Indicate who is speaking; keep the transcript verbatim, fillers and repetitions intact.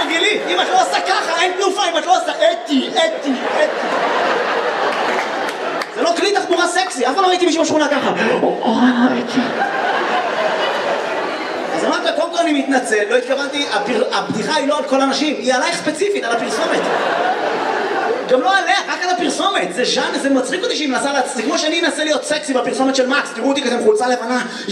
Speaker 1: תתרגלי, אם את לא עושה ככה, אין תנופה, אם את לא עושה אתי, אתי, אתי. זה לא כלי תחבורה סקסי, אף פעם לא ראיתי מישהו בשכונה ככה. אז אמרת לה, קודם כל אני מתנצל, לא התכוונתי, הבדיחה היא לא על כל אנשים, היא עלייך ספציפית, על הפרסומת. גם לא עליה, רק על הפרסומת. זה ז'אנר, זה מצחיק אותי שהיא מנסה להצ... זה כמו שאני אנסה להיות סקסי בפרסומת של מקס, תראו אותי כזה עם חולצה לבנה.